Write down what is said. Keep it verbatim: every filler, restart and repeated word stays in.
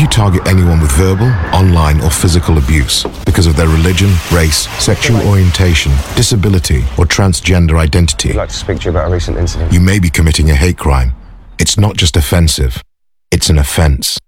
you target anyone with verbal, online, or physical abuse because of their religion, race, sexual orientation, disability, or transgender identity, I'd like to speak to you about a recent incident. you may be committing a hate crime. It's not just offensive, it's an offense.